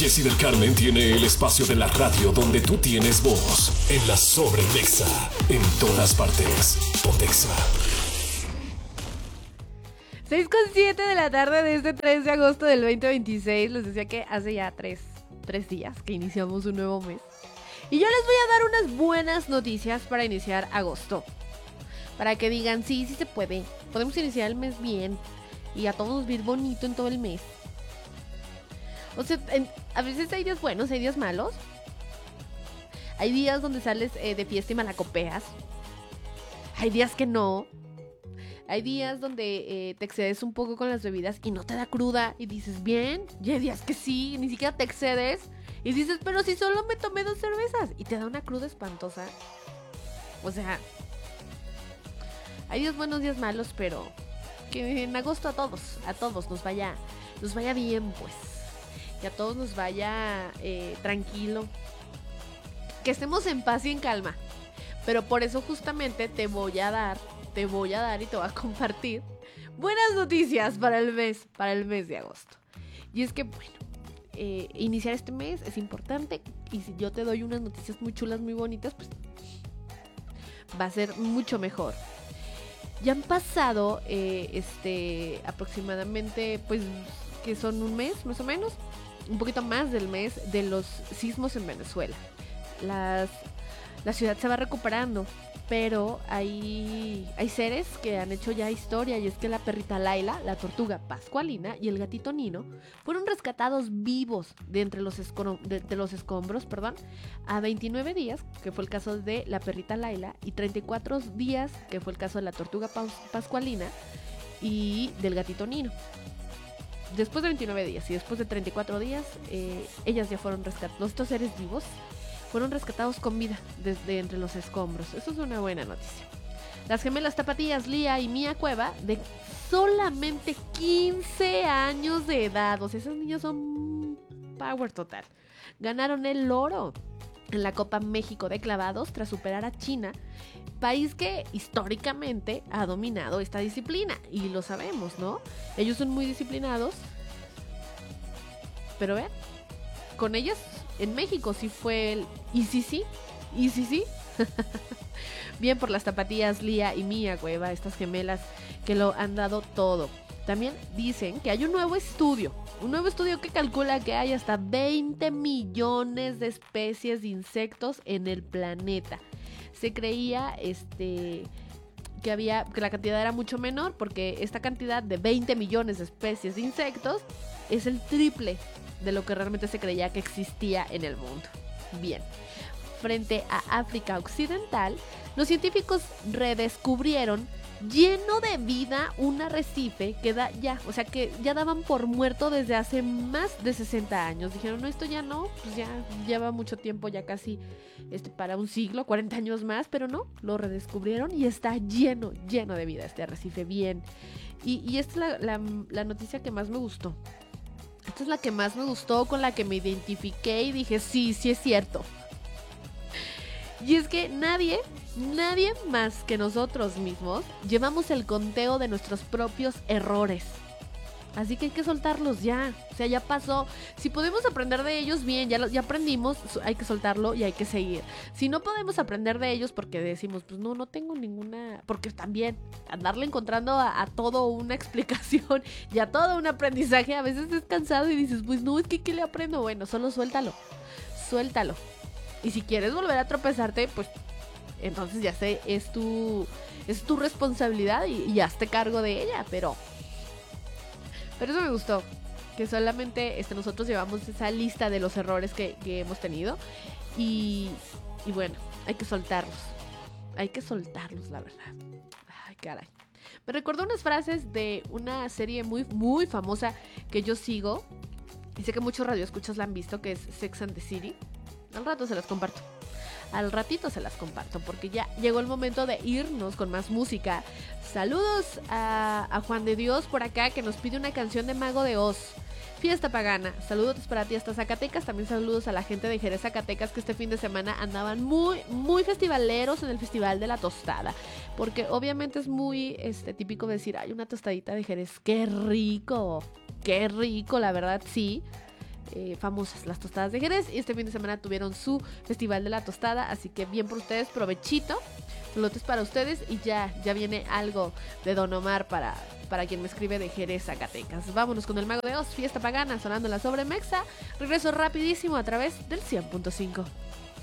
Jessy del Carmen tiene el espacio de la radio donde tú tienes voz. En la Sobremexa, en todas partes. Pontexa. 6:07 de la tarde de este 3 de agosto del 2026. Les decía que hace ya tres días que iniciamos un nuevo mes. Y yo les voy a dar unas buenas noticias para iniciar agosto. Para que digan, sí se puede. Podemos iniciar el mes bien. Y a todos nos va a ir bonito en todo el mes. O sea, a veces hay días buenos, hay días malos. Hay días donde sales de fiesta y malacopeas. Hay días que no. Hay días donde te excedes un poco con las bebidas y no te da cruda y dices, bien. Y hay días que sí, ni siquiera te excedes y dices, pero si solo me tomé 2 cervezas y te da una cruda espantosa. O sea, hay días buenos, días malos, pero que en agosto a todos nos vaya bien, pues. Que a todos nos vaya tranquilo. Que estemos en paz y en calma. Pero por eso justamente te voy a dar y te voy a compartir buenas noticias para el mes de agosto. Y es que, bueno, iniciar este mes es importante. Y si yo te doy unas noticias muy chulas, muy bonitas, pues va a ser mucho mejor. Ya han pasado aproximadamente, pues, que son un mes, más o menos, un poquito más del mes de los sismos en Venezuela. La ciudad se va recuperando, pero hay seres que han hecho ya historia, y es que la perrita Laila, la tortuga Pascualina y el gatito Nino fueron rescatados vivos de entre los escombros, a 29 días, que fue el caso de la perrita Laila, y 34 días, que fue el caso de la tortuga Pascualina y del gatito Nino. Después de 29 días y después de 34 días, ellas ya fueron rescatadas. Estos seres vivos fueron rescatados con vida desde entre los escombros. Eso es una buena noticia. Las gemelas tapatías Lía y Mía Cueva, de solamente 15 años de edad, o sea, esas niñas son power total, ganaron el oro en la Copa México de clavados tras superar a China, país que históricamente ha dominado esta disciplina, y lo sabemos, ¿no? Ellos son muy disciplinados, pero vean, con ellas en México sí fue el y sí. Bien por las tapatías Lía y Mía Cueva, estas gemelas que lo han dado todo. También dicen que hay un nuevo estudio que calcula que hay hasta 20 millones de especies de insectos en el planeta. Se creía que la cantidad era mucho menor, porque esta cantidad de 20 millones de especies de insectos es el triple de lo que realmente se creía que existía en el mundo. Bien, frente a África Occidental, los científicos redescubrieron lleno de vida un arrecife que que ya daban por muerto desde hace más de 60 años. Dijeron, no, esto ya no, pues ya lleva mucho tiempo, ya casi para un siglo, 40 años más, pero no, lo redescubrieron y está lleno de vida este arrecife. Bien, y esta es la noticia que más me gustó. Esta es la que más me gustó, con la que me identifiqué y dije, sí es cierto. Y es que nadie más que nosotros mismos llevamos el conteo de nuestros propios errores. Así que hay que soltarlos ya. O sea, ya pasó. Si podemos aprender de ellos, bien, ya aprendimos, hay que soltarlo y hay que seguir. Si no podemos aprender de ellos porque decimos, pues no tengo ninguna... Porque también andarle encontrando a todo una explicación y a todo un aprendizaje, a veces es cansado y dices, pues no, es que ¿qué le aprendo? Bueno, solo suéltalo. Y si quieres volver a tropezarte, pues entonces ya sé, es tu responsabilidad y hazte cargo de ella, pero eso me gustó, que solamente nosotros llevamos esa lista de los errores que hemos tenido y bueno, hay que soltarlos, la verdad. Ay, caray. Me recordó unas frases de una serie muy, muy famosa que yo sigo, y sé que muchos radioescuchas la han visto, que es Sex and the City. Al ratito se las comparto, porque ya llegó el momento de irnos con más música. Saludos a Juan de Dios por acá, que nos pide una canción de Mago de Oz, Fiesta Pagana. Saludos para ti hasta Zacatecas. También saludos a la gente de Jerez, Zacatecas, que este fin de semana andaban muy, muy festivaleros en el Festival de la Tostada, porque obviamente es muy típico decir, hay una tostadita de Jerez, qué rico, la verdad, sí. famosas, las tostadas de Jerez. Y este fin de semana tuvieron su Festival de la Tostada, así que bien por ustedes, provechito. Saludos para ustedes y ya viene algo de Don Omar para quien me escribe de Jerez, Zacatecas. Vámonos con el Mago de Oz, Fiesta Pagana, sonando en la Sobremexa. Regreso rapidísimo a través del 100.5.